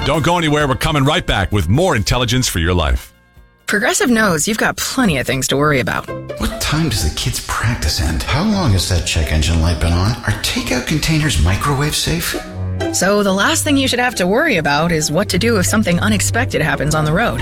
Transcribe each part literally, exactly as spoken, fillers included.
Don't go anywhere. We're coming right back with more intelligence for your life. Progressive knows you've got plenty of things to worry about. What time does the kids' practice end? How long has that check engine light been on? Are takeout containers microwave safe? So the last thing you should have to worry about is what to do if something unexpected happens on the road.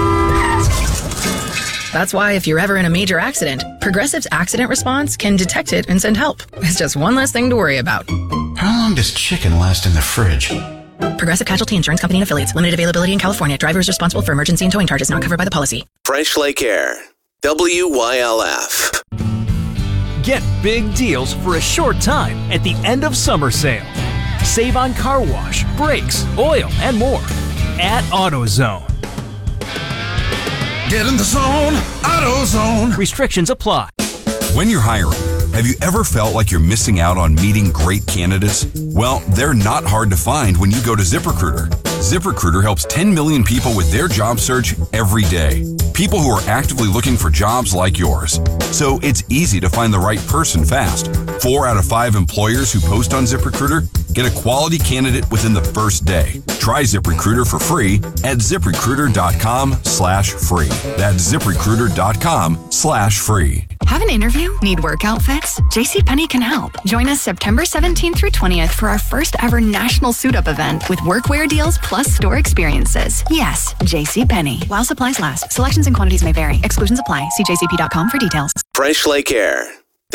That's why if you're ever in a major accident, Progressive's accident response can detect it and send help. It's just one less thing to worry about. How long does chicken last in the fridge? Progressive Casualty Insurance Company and Affiliates. Limited availability in California. Driver is responsible for emergency and towing charges not covered by the policy. Fresh Lake Air. W Y L F. Get big deals for a short time at the end of summer sale. Save on car wash, brakes, oil, and more at AutoZone. Get in the zone, AutoZone. Restrictions apply. When you're hiring, have you ever felt like you're missing out on meeting great candidates? Well, they're not hard to find when you go to ZipRecruiter. ZipRecruiter helps ten million people with their job search every day. People who are actively looking for jobs like yours. So it's easy to find the right person fast. Four out of five employers who post on ZipRecruiter get a quality candidate within the first day. Try ZipRecruiter for free at ZipRecruiter.com slash free. That's ZipRecruiter.com slash free. Have an interview? Need work outfits? JCPenney can help. Join us September seventeenth through twentieth for our first ever national suit-up event with workwear deals plus store experiences. Yes, JCPenney. While supplies last. Selections and quantities may vary. Exclusions apply. See J C P dot com for details. Fresh Lake Air.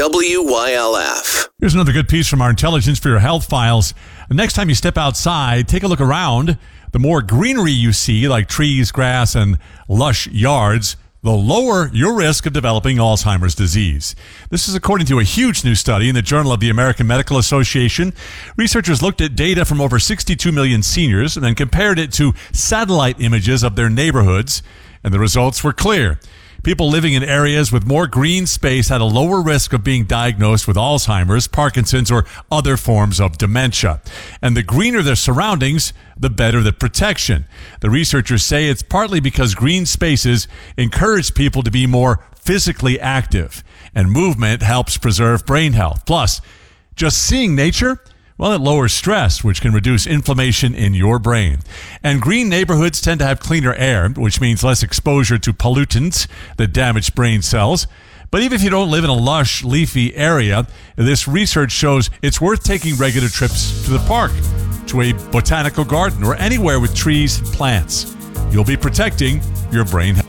W Y L F. Here's another good piece from our Intelligence for Your Health files. The next time you step outside, take a look around. The more greenery you see, like trees, grass, and lush yards, the lower your risk of developing Alzheimer's disease. This is according to a huge new study in the Journal of the American Medical Association. Researchers looked at data from over sixty-two million seniors and then compared it to satellite images of their neighborhoods, and the results were clear. People living in areas with more green space had a lower risk of being diagnosed with Alzheimer's, Parkinson's, or other forms of dementia. And the greener their surroundings, the better the protection. The researchers say it's partly because green spaces encourage people to be more physically active, and movement helps preserve brain health. Plus, just seeing nature, well, it lowers stress, which can reduce inflammation in your brain. And green neighborhoods tend to have cleaner air, which means less exposure to pollutants that damage brain cells. But even if you don't live in a lush, leafy area, this research shows it's worth taking regular trips to the park, to a botanical garden, or anywhere with trees and plants. You'll be protecting your brain health.